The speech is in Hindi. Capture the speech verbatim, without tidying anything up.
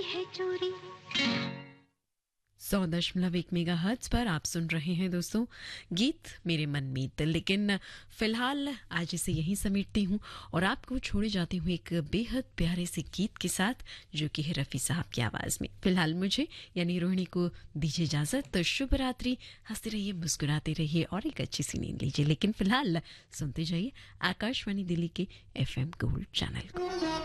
है चोरी। सौ दशमलव एक मेगा हर्ट्ज पर आप सुन रहे हैं दोस्तों गीत मेरे मन मीत। लेकिन फिलहाल आज इसे यहीं समेटती हूँ और आपको छोड़े जाती हूँ एक बेहद प्यारे से गीत के साथ जो कि है रफ़ी साहब की आवाज़ में। फिलहाल मुझे यानी रोहिणी को दीजिए इजाज़त। तो शुभ रात्रि, हंसते रहिए, मुस्कुराते रहिए और एक अच्छी सी नींद लीजिए। लेकिन फिलहाल सुनते जाइए आकाशवाणी दिल्ली के एफ एम गोल्ड चैनल को।